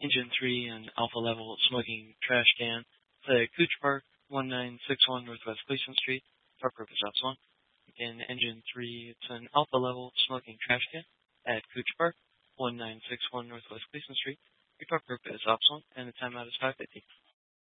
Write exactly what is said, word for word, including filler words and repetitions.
Engine three, an alpha level smoking trash can. It's at Cooch Park, one nine six one Northwest Gleason Street. Park purpose ops one. Again, engine three, it's an alpha level smoking trash can at Cooch Park, one nine six one Northwest Gleason Street. Your park purpose ops one, and the timeout is five fifty.